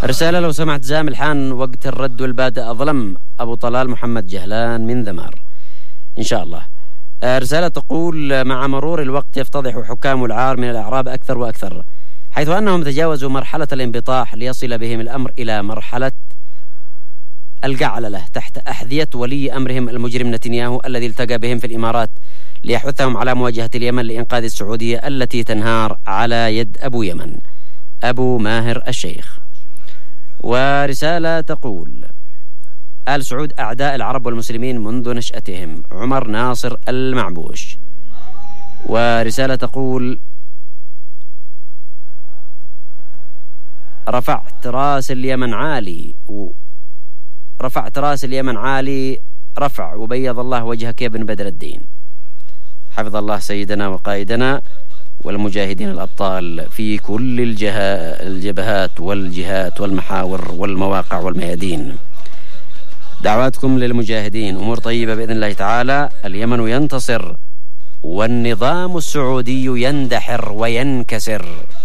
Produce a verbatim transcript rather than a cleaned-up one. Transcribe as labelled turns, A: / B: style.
A: رسالة لو سمحت زام الحان وقت الرد والبادئ أظلم. أبو طلال محمد جهلان من ذمار إن شاء الله. رسالة تقول: مع مرور الوقت يفتضح حكام العار من الأعراب أكثر وأكثر، حيث أنهم تجاوزوا مرحلة الانبطاح ليصل بهم الأمر إلى مرحلة الجعللة تحت أحذية ولي أمرهم المجرم نتنياهو، الذي التقى بهم في الإمارات ليحثهم على مواجهة اليمن لإنقاذ السعودية التي تنهار على يد أبو يمن أبو ماهر الشيخ. ورسالة تقول: آل سعود أعداء العرب والمسلمين منذ نشأتهم، عمر ناصر المعبوش. ورسالة تقول: رفعت راس اليمن عالي و... رفعت راس اليمن عالي رفع وبيض الله وجهك يا ابن بدر الدين. حفظ الله سيدنا وقائدنا والمجاهدين الأبطال في كل الجها... الجبهات والجهات والمحاور والمواقع والميادين. دعواتكم للمجاهدين، أمور طيبة بإذن الله تعالى. اليمن ينتصر والنظام السعودي يندحر وينكسر.